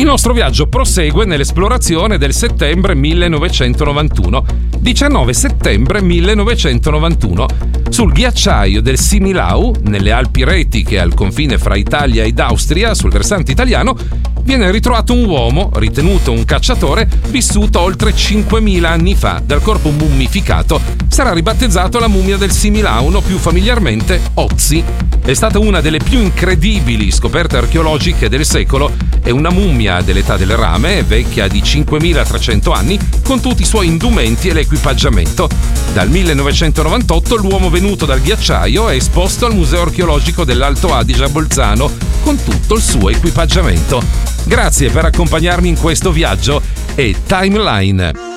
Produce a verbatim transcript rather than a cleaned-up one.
nostro viaggio prosegue nell'esplorazione del settembre millenovecentonovantuno. diciannove settembre millenovecentonovantuno. Sul ghiacciaio del Similau, nelle Alpi Retiche al confine fra Italia ed Austria, sul versante italiano, viene ritrovato un uomo, ritenuto un cacciatore, vissuto oltre cinquemila anni fa. Dal corpo mummificato sarà ribattezzato la mummia del Similau, o più familiarmente Ötzi. È stata una delle più incredibili scoperte archeologiche del secolo. È una mummia dell'età del rame, vecchia di cinquemilatrecento anni, con tutti i suoi indumenti e l'equipaggiamento. Dal millenovecentonovantotto l'uomo venuto dal ghiacciaio è esposto al Museo Archeologico dell'Alto Adige a Bolzano con tutto il suo equipaggiamento. Grazie per accompagnarmi in questo viaggio e Timeline.